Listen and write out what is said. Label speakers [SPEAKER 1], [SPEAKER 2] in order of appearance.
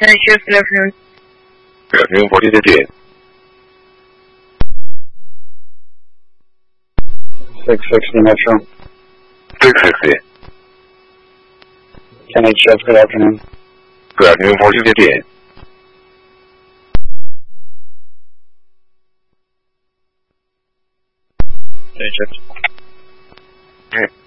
[SPEAKER 1] Can I shift? Good afternoon.
[SPEAKER 2] Good afternoon, 1458.
[SPEAKER 3] 660 Metro.
[SPEAKER 2] 660.
[SPEAKER 3] Can I shift? Good afternoon.
[SPEAKER 2] Good afternoon, 1458.
[SPEAKER 3] Can I shift?
[SPEAKER 2] Okay.